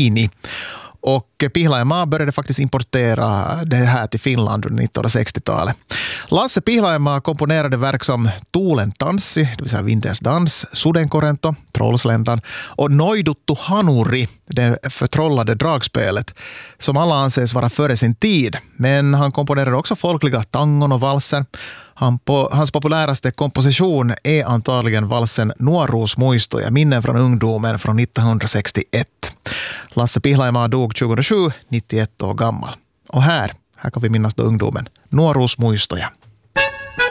Lamborghini. Och Pihlajamaa började faktiskt importera det här till Finland under 1960-talet. Lasse Pihlajamaa komponerade verk som Tuulen tanssi, det vill säga Vindens dans, Sudenkorento, Trollsländan och Noiduttu Hanuri, det förtrollade dragspelet, som alla anses vara före sin tid. Men han komponerade också folkliga tangon och valser. Hans populäraste komposition är antagligen valsen Nuoruus muistoja, minnen från ungdomen från 1961. Lasse Pihlajamaa dog 2007, 91 år gammal. Och här kan vi minnas då ungdomen. Nuoruus muistoja.